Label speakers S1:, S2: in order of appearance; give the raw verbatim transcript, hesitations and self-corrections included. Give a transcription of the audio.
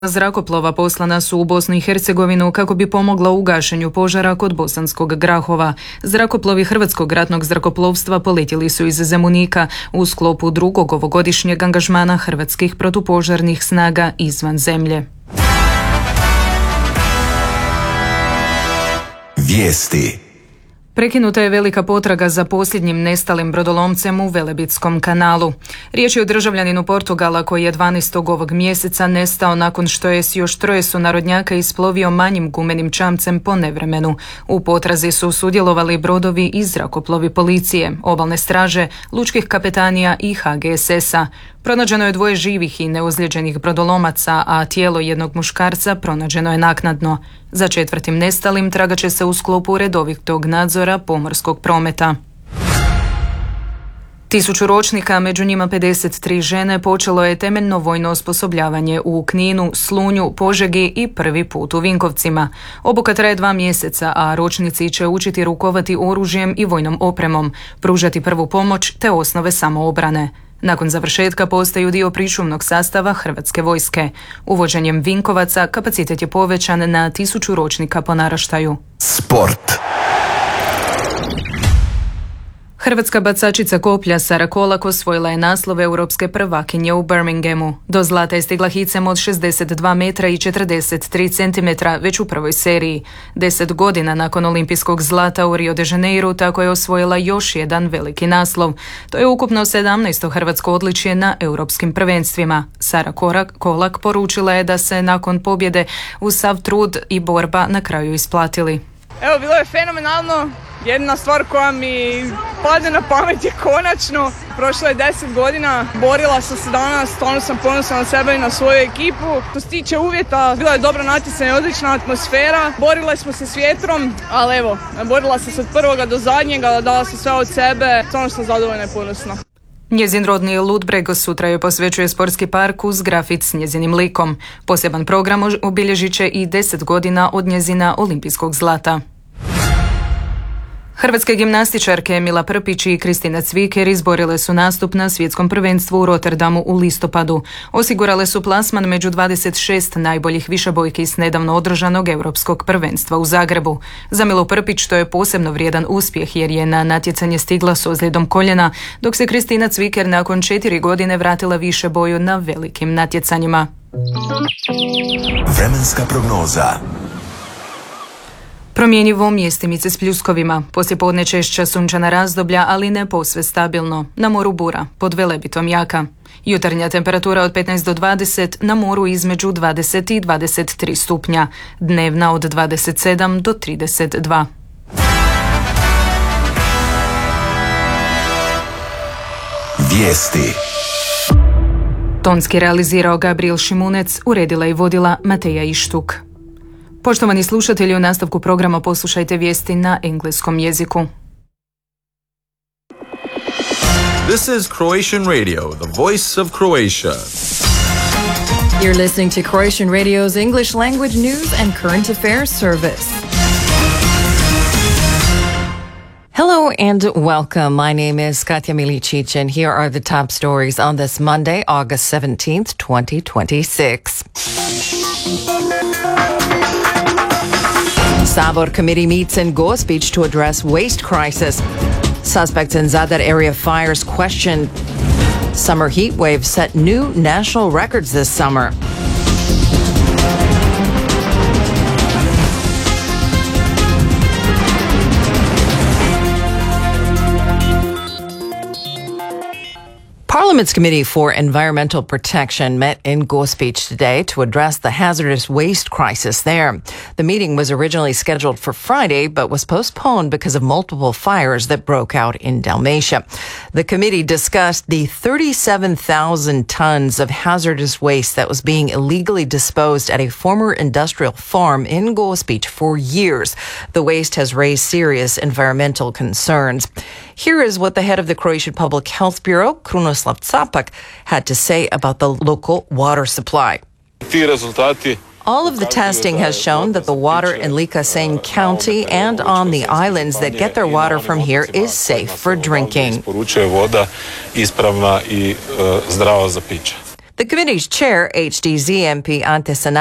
S1: Zrakoplova poslana su u Bosnu i Hercegovinu kako bi pomogla u gašenju požara kod Bosanskog Grahova. Zrakoplovi Hrvatskog ratnog zrakoplovstva poletjeli su iz Zemunika u sklopu drugog ovogodišnjeg angažmana hrvatskih protupožarnih snaga izvan zemlje.
S2: Vijesti.
S1: Prekinuta je velika potraga za posljednjim nestalim brodolomcem u Velebitskom kanalu. Riječ je o državljaninu Portugala koji je dvanaestog ovog mjeseca nestao nakon što je s još troje sunarodnjaka isplovio manjim gumenim čamcem po nevremenu. U potrazi su sudjelovali brodovi i zrakoplovi policije, obalne straže, lučkih kapetanija i H G S S-a. Pronađeno je dvoje živih i neozlijeđenih brodolomaca, a tijelo jednog muškarca pronađeno je naknadno. Za četvrtim nestalim tragat će se u sklopu redovitog nadzora pomorskog prometa. Tisuću ročnika, među njima pedeset tri žene, počelo je temeljno vojno osposobljavanje u Kninu, Slunju, Požegi i prvi put u Vinkovcima. Obuka traje dva mjeseca, a ročnici će učiti rukovati oružjem i vojnom opremom, pružati prvu pomoć te osnove samoobrane. Nakon završetka postaju dio pričuvnog sastava Hrvatske vojske. Uvođenjem Vinkovaca kapacitet je povećan na tisuću ročnika po naraštaju.
S2: Sport.
S1: Hrvatska bacačica koplja Sara Kolak osvojila je naslov europske prvakinje u Birminghamu. Do zlata je stigla hicem od šezdeset dva metra i četrdeset tri centimetra već u prvoj seriji. Deset godina nakon olimpijskog zlata u Rio de Janeiru tako je osvojila još jedan veliki naslov. To je ukupno sedamnaesto hrvatsko odličje na europskim prvenstvima. Sara Korak, Kolak poručila je da se nakon pobjede uz sav trud i borba na kraju isplatili.
S3: Evo, bilo je fenomenalno. Jedna stvar koja mi padne na pamet je konačno. Prošlo je deset godina, borila sam se danas, stvarno sam ponosna na sebe i na svoju ekipu. Što se tiče uvjeta, bila je dobro natjecanje, odlična atmosfera. Borila smo se s vjetrom, ali evo, borila sam se od prvoga do zadnjega, dala sam sve od sebe. Stvarno sam zadovoljna i ponosna.
S1: Njezin rodni Ludbreg sutra joj posvećuje sportski park uz grafit s njezinim likom. Poseban program obilježit će i deset godina od njezina olimpijskog zlata. Hrvatske gimnastičarke Mila Prpić i Kristina Cviker izborile su nastup na svjetskom prvenstvu u Rotterdamu u listopadu. Osigurale su plasman među dvadeset šest najboljih višebojki s nedavno održanog europskog prvenstva u Zagrebu. Za Milu Prpić to je posebno vrijedan uspjeh jer je na natjecanje stigla s ozljedom koljena, dok se Kristina Cviker nakon četiri godine vratila višeboju na velikim natjecanjima.
S2: Vremenska prognoza.
S1: Promjenjivo mjestimice s pljuskovima, poslijepodne češća sunčana razdoblja, ali ne posve stabilno. Na moru bura, pod Velebitom jaka. Jutarnja temperatura od petnaest do dvadeset, na moru između dvadeset i dvadeset tri stupnja. Dnevna od dvadeset sedam do trideset dva.
S2: Vijesti.
S1: Tonski realizirao Gabriel Šimunec, uredila i vodila Mateja Ištuk. Poštovani slušatelji, u nastavku programa poslušajte vijesti na engleskom jeziku.
S4: This is Croatian Radio, the voice of Croatia.
S5: You're listening to Croatian Radio's English language news and current affairs service. Hello and welcome. My name is Katja Milicic and here are the top stories on this Monday, August seventeenth, twenty twenty-six. Sabor committee meets in Gospić to address waste crisis. Suspects in Zadar area fires questioned. Summer heat wave set new national records this summer. Parliament's Committee for Environmental Protection met in Gospić today to address the hazardous waste crisis there. The meeting was originally scheduled for Friday, but was postponed because of multiple fires that broke out in Dalmatia. The committee discussed the thirty-seven thousand tons of hazardous waste that was being illegally disposed at a former industrial farm in Gospić for years. The waste has raised serious environmental concerns. Here is what the head of the Croatian Public Health Bureau, Krunoslav Capak, had to say about the local water supply. All of the testing has shown that the water in Ličko-Senj County and on the islands that get their water from here is safe for drinking. The committee's chair, H D Z M P Ante Sanader,